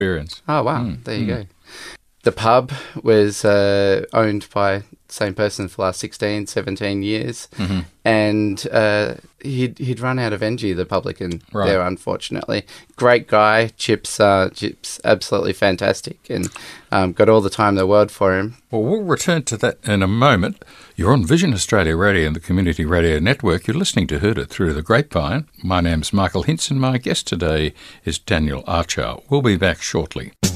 experience. Oh, wow. There you go. The pub was owned by the same person for the last 16, 17 years. And he'd run out of energy, the publican, there, unfortunately. Great guy. Chip's absolutely fantastic, and got all the time in the world for him. Well, we'll return to that in a moment. You're on Vision Australia Radio and the Community Radio Network. You're listening to Heard It Through the Grapevine. My name's Michael Hinson. My guest today is Daniel Archer. We'll be back shortly.